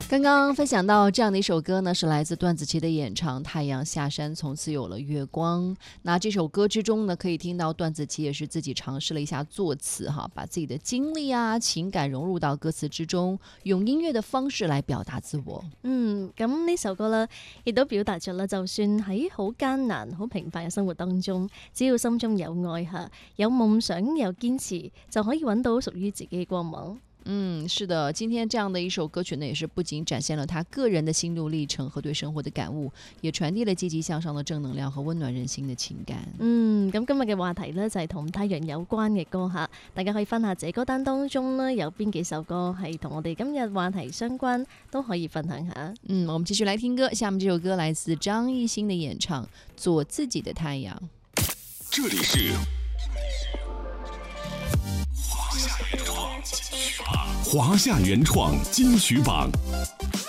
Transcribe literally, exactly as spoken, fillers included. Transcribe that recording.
刚刚分享到这样的一首歌呢，是来自段子琪的演唱《太阳下山从此有了月光》。那这首歌之中呢，可以听到段子琪也是自己尝试了一下作词哈，把自己的經歷啊情感融入到歌詞之中，用音樂的方式來表達自我。 嗯，咁呢首歌呢亦都表達咗啦，就算喺好艱難好平凡嘅生活當中，只要心中有愛下，有夢想有堅持，就可以揾到屬於自己嘅光芒。 嗯，是的，今天这样的一首歌曲呢，也是不仅展现了他个人的心路历程和对生活的感悟，也传递了积极向上的正能量和温暖人心的情感。 嗯，咁今日嘅話題呢，就係同太陽有關嘅歌吓，大家可以分下自己歌單當中呢，有邊幾首歌係同我哋今日話題相關，都可以分享下。 嗯，我們繼續來聽歌，下面這首歌來自張藝興的演唱《做自己的太陽》。 這裡是華夏原創金曲榜，華夏原創金曲榜。